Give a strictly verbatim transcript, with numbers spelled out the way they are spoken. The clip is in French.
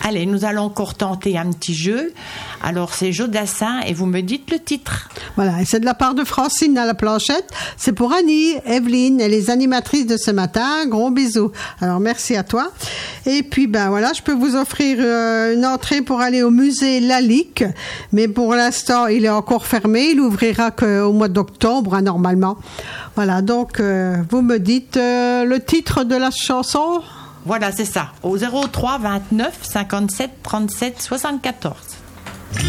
Allez, nous allons encore tenter un petit jeu. Alors, c'est Jodassin et vous me dites le titre. Voilà, et c'est de la part de Francine à la planchette. C'est pour Annie, Evelyne et les animatrices de ce matin. Gros bisous. Alors, merci à toi. Et puis, ben voilà, je peux vous offrir euh, une entrée pour aller au musée Lalique. Mais pour l'instant, il est encore fermé. Il ouvrira qu'au mois d'octobre, hein, normalement. Voilà, donc, euh, vous me dites euh, le titre de la chanson. Voilà, c'est ça. Au zéro trois vingt-neuf cinquante-sept trente-sept soixante-quatorze.